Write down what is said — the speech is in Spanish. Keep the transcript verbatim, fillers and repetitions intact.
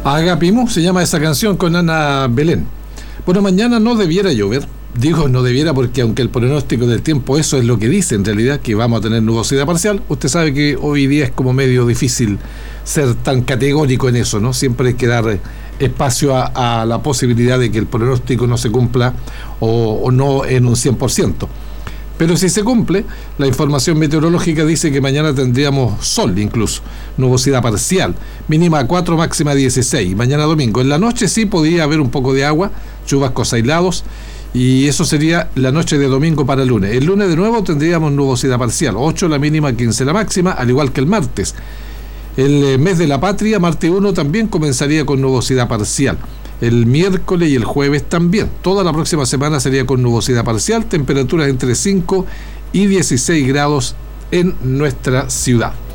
Agapimo se llama esa canción, con Ana Belén. Bueno, mañana no debiera llover. Digo no debiera porque aunque el pronóstico del tiempo eso es lo que dice en realidad, que vamos a tener nubosidad parcial, usted sabe que hoy día es como medio difícil ser tan categórico en eso, ¿no? Siempre hay que dar espacio a, a la posibilidad de que el pronóstico no se cumpla o, o no en un cien por ciento. Pero si se cumple, la información meteorológica dice que mañana tendríamos sol incluso, nubosidad parcial, mínima cuatro, máxima dieciséis, mañana domingo. En la noche sí podría haber un poco de agua, chubascos aislados, y eso sería la noche de domingo para el lunes. El lunes de nuevo tendríamos nubosidad parcial, ocho la mínima, quince la máxima, al igual que el martes. El mes de la patria, martes uno, también comenzaría con nubosidad parcial. El miércoles y el jueves también. Toda la próxima semana sería con nubosidad parcial, temperaturas entre cinco y dieciséis grados en nuestra ciudad.